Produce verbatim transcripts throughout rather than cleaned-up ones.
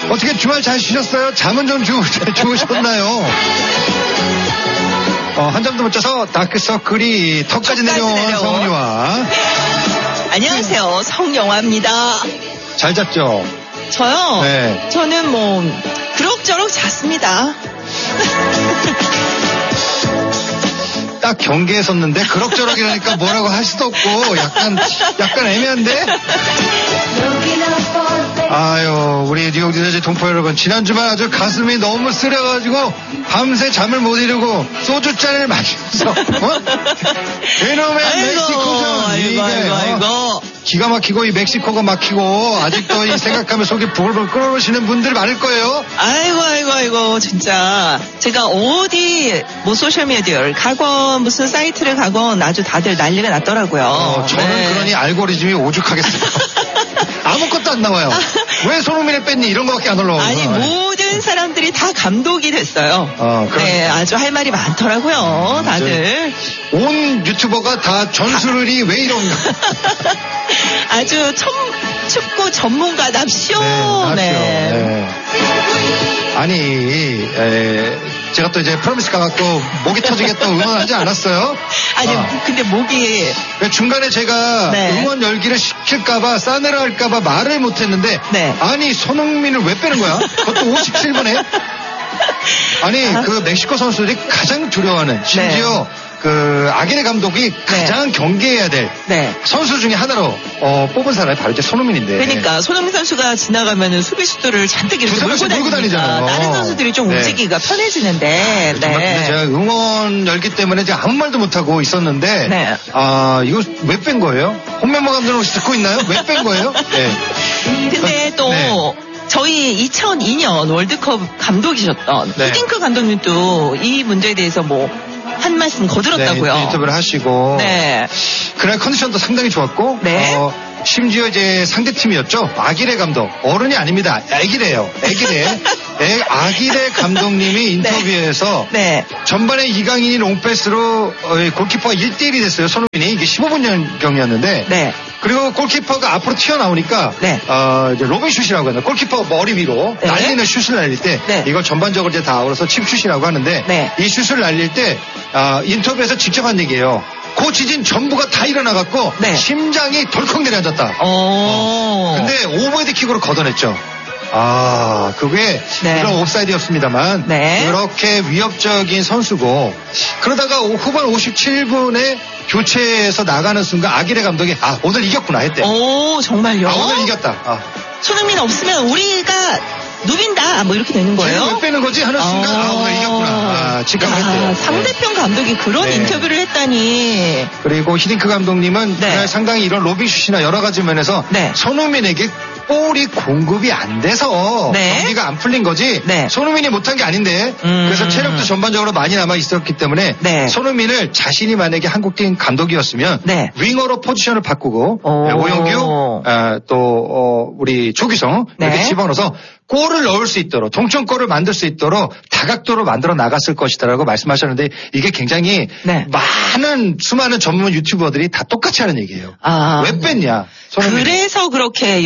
어떻게 주말 잘 쉬셨어요? 잠은 좀 주, 주무셨나요? 어, 한 점도 못 쳐서 다크서클이 턱까지 내려온 내려온. 성은이와. 안녕하세요. 성영화입니다. 잘 잤죠? 저요? 네. 저는 뭐 그럭저럭 잤습니다. 딱 경계에 섰는데 그럭저럭이라니까 뭐라고 할 수도 없고 약간 약간 애매한데? 아유, 우리 뉴욕 뉴저지 동포 여러분, 지난 주말 아주 가슴이 너무 쓰려가지고 밤새 잠을 못 이루고 소주잔을 마시면서 어? 이놈의 멕시코전 아이고, 이게 아이고, 아이고. 어? 기가 막히고 이 멕시코가 막히고 아직도 이 생각하면 속이 부글부글 끓어오르시는 분들 많을 거예요. 아이고 아이고 아이고 진짜 제가 어디 뭐 소셜미디어를 가건 무슨 사이트를 가건 아주 다들 난리가 났더라고요. 어, 저는 네. 그러니 알고리즘이 오죽하겠어요. 아무것도 안 나와요. 왜 손흥민을 뺐니 이런 거밖에 안 올라와요. 아니 모든 사람들이 다 감독이 됐어요. 어, 그럼- 네, 아주 할 말이 많더라고요. 다들. 온 유튜버가 다 전술이 왜 이런가. 아주 첨, 축구 전문가답시오. 네, 네. 네. 아니, 에, 제가 또 이제 프로미스 가갖고 목이 터지게 또 응원하지 않았어요? 아니 어. 근데 목이 중간에 제가 네. 응원 열기를 시킬까봐 싸늘어 할까봐 말을 못했는데 네. 아니 손흥민을 왜 빼는 거야? 그것도 오십칠 분에. 아니 아. 그 멕시코 선수들이 가장 두려워하는, 심지어 그 아기네 감독이 가장 경계해야 될 네. 선수 중에 하나로 어, 뽑은 사람이 바로 이제 손흥민인데. 그러니까 손흥민 선수가 지나가면은 수비수들을 잔뜩 이렇게 두세 몰고 명씩 몰고 다니니까 다니잖아요. 다른 선수들이 좀 네. 움직이기가 편해지는데. 정말 근데 네. 제가 응원 열기 때문에 제가 아무 말도 못하고 있었는데 네. 아 이거 왜 뺀 거예요? 홍명보 감독은 혹시 듣고 있나요? 왜 뺀 거예요? 네. 근데 또 네. 저희 이천이 년 월드컵 감독이셨던 네. 히딩크 감독님도 이 문제에 대해서 뭐 한 말씀 거들었다고요. 네, 인터뷰를 하시고 네. 그날 컨디션도 상당히 좋았고 네. 어, 심지어 이제 상대팀이었죠. 아기레 감독, 어른이 아닙니다. 아기레요. 아기레. 애- 아기레 감독님이 인터뷰에서 네. 전반에 이강인이 롱패스로 어, 골키퍼가 일 대 일이 됐어요. 손흥민이. 이게 십오 분 경기였는데 네. 그리고 골키퍼가 앞으로 튀어나오니까 네. 어, 이제 로빙 슛이라고 하나 골키퍼 머리 위로 네. 날리는 슛을 날릴 때 네. 이걸 전반적으로 이제 다 아우러서 칩슛이라고 하는데 네. 이 슛을 날릴 때 어, 인터뷰에서 직접 한 얘기예요. 그 지진 전부가 다 일어나갖고 네. 심장이 덜컥 내려앉았다. 어. 근데 오버헤드 킥으로 걷어냈죠. 아, 그게 네. 이런 옵사이드였습니다만 네. 그렇게 위협적인 선수고 그러다가 오- 후반 오십칠 분에 교체해서 나가는 순간 아기레 감독이 아 오늘 이겼구나 했대. 오, 정말요? 아 오늘 이겼다. 아, 손흥민 없으면 우리가 누빈다. 뭐 이렇게 되는 거예요? 쟤는 왜 빼는 거지 하는 순간 아, 오늘 이겼구나. 아, 직감했대요. 야, 상대편 감독이 그런 네. 인터뷰를 했다니. 그리고 히딩크 감독님은 네. 그날 상당히 이런 로빙슛이나 여러 가지 면에서 네. 손흥민에게 볼이 공급이 안 돼서 네. 경기가 안 풀린 거지 네. 손흥민이 못한 게 아닌데 음. 그래서 체력도 전반적으로 많이 남아 있었기 때문에 네. 손흥민을 자신이 만약에 한국팀 감독이었으면 네. 윙어로 포지션을 바꾸고 오. 네, 오영규 아, 또 어, 우리 조규성 이렇게 네. 집어넣어서 골을 넣을 수 있도록 동점골을 만들 수 있도록 다각도로 만들어 나갔을 것이다라고 말씀하셨는데 이게 굉장히 네. 많은 수많은 전문 유튜버들이 다 똑같이 하는 얘기예요. 아. 왜 뺐냐? 손흥민을. 그래서 그렇게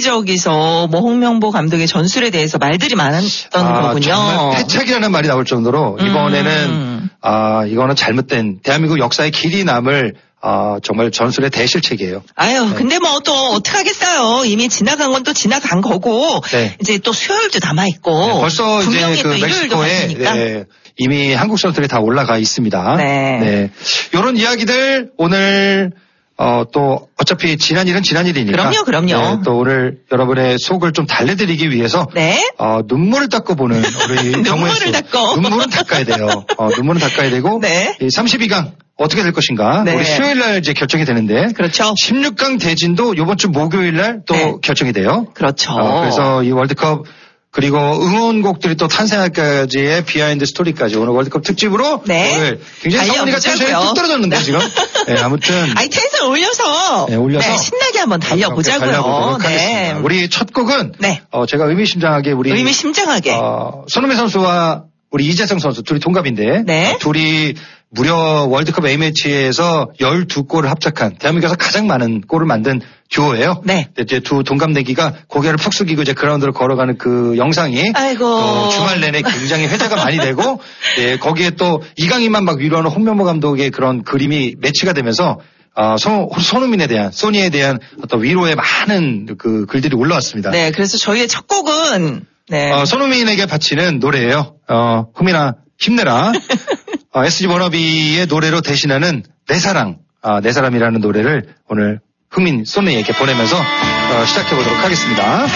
여기저기서 뭐 홍명보 감독의 전술에 대해서 말들이 많았던 아, 거군요. 정말 패착이라는 말이 나올 정도로 이번에는 음. 아 이거는 잘못된 대한민국 역사의 길이 남을 아, 정말 전술의 대실책이에요. 아유, 네. 근데 뭐 또 어떡하겠어요. 이미 지나간 건 또 지나간 거고 네. 이제 또 수요일도 남아있고 네, 벌써 이제 분명히 그 또 일요일도 멕시코에 갔으니까. 네, 이미 한국 선수들이 다 올라가 있습니다. 네. 이런 이야기들 오늘 어, 또 어차피 지난 일은 지난 일이니까. 그럼요, 그럼요. 네, 또 오늘 여러분의 속을 좀 달래드리기 위해서 네. 어, 눈물을 닦고 보는 우리 눈물을 정우혜 씨. 닦고. 눈물은 닦아야 돼요. 어, 눈물은 닦아야 되고. 네. 이 삼십이 강 어떻게 될 것인가. 네. 우리 수요일 날 이제 결정이 되는데. 그렇죠. 십육 강 대진도 이번 주 목요일 날 또 네. 결정이 돼요. 그렇죠. 어, 그래서 이 월드컵 그리고 응원곡들이 또 탄생할까지의 비하인드 스토리까지 오늘 월드컵 특집으로 네. 오늘 굉장히 성훈이가 텐션이 달려보자고요. 뚝 떨어졌는데 지금. 네, 아무튼 아니 텐션 올려서, 네, 올려서. 신나게 한번 달려보자고요. 달려보도록 네. 하겠습니다. 우리 첫 곡은 네. 어, 제가 의미심장하게 우리 의미심장하게. 어, 손흥민 선수와 우리 이재성 선수 둘이 동갑인데 네. 어, 둘이 무려 월드컵 A매치에서 열두 골을 합작한 대한민국에서 가장 많은 골을 만든 듀오예요. 네. 이제 두 동갑내기가 고개를 푹 숙이고 이제 그라운드로 걸어가는 그 영상이 아이고. 어, 주말 내내 굉장히 회자가 많이 되고 예, 거기에 또 이강인만 막 위로하는 홍명보 감독의 그런 그림이 매치가 되면서 어, 손, 손흥민에 대한, 소니에 대한 어떤 위로의 많은 그 글들이 올라왔습니다. 네, 그래서 저희의 첫 곡은, 네. 어, 손흥민에게 바치는 노래예요. 어, 흥민아, 힘내라. 어, 에스지 워너비의 노래로 대신하는 내 사랑, 어, 내 사람이라는 노래를 오늘 흥민, 소니에게 보내면서 어, 시작해보도록 하겠습니다.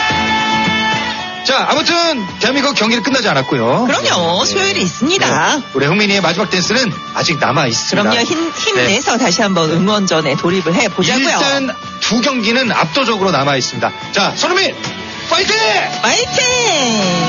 자, 아무튼 대한민국 경기는 끝나지 않았고요. 그럼요. 네. 수요일이 있습니다. 네. 우리 흥민이의 마지막 댄스는 아직 남아 있습니다. 그럼요. 힘, 힘내서 네. 다시 한번 응원전에 돌입을 해보자고요. 일단 두 경기는 압도적으로 남아 있습니다. 자, 손흥민 파이팅! 파이팅!